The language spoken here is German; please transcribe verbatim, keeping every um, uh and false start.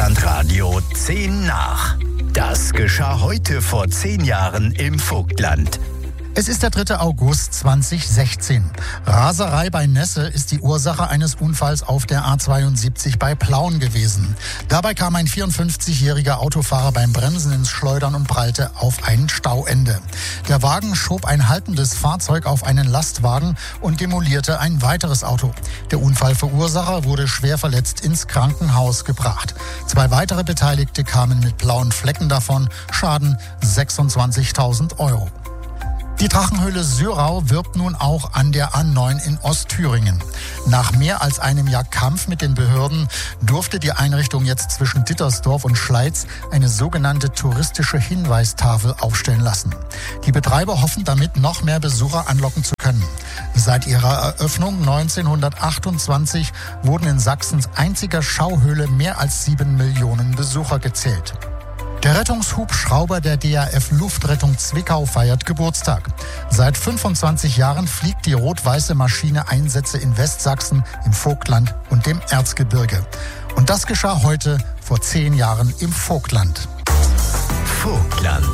Vogtlandradio zehn nach. Das geschah heute vor zehn Jahren im Vogtland. Es ist der dritte August zweitausendsechzehn. Raserei bei Nesse ist die Ursache eines Unfalls auf der A zweiundsiebzig bei Plauen gewesen. Dabei kam ein vierundfünfzigjähriger Autofahrer beim Bremsen ins Schleudern und prallte auf ein Stauende. Der Wagen schob ein haltendes Fahrzeug auf einen Lastwagen und demolierte ein weiteres Auto. Der Unfallverursacher wurde schwer verletzt ins Krankenhaus gebracht. Zwei weitere Beteiligte kamen mit blauen Flecken davon, Schaden sechsundzwanzigtausend Euro. Die Drachenhöhle Syrau wirbt nun auch an der A neun in Ostthüringen. Nach mehr als einem Jahr Kampf mit den Behörden durfte die Einrichtung jetzt zwischen Dittersdorf und Schleiz eine sogenannte touristische Hinweistafel aufstellen lassen. Die Betreiber hoffen damit, noch mehr Besucher anlocken zu können. Seit ihrer Eröffnung neunzehnhundertachtundzwanzig wurden in Sachsens einziger Schauhöhle mehr als sieben Millionen Besucher gezählt. Der Rettungshubschrauber der D A F Luftrettung Zwickau feiert Geburtstag. Seit fünfundzwanzig Jahren fliegt die rot-weiße Maschine Einsätze in Westsachsen, im Vogtland und dem Erzgebirge. Und das geschah heute vor zehn Jahren im Vogtland. Vogtland.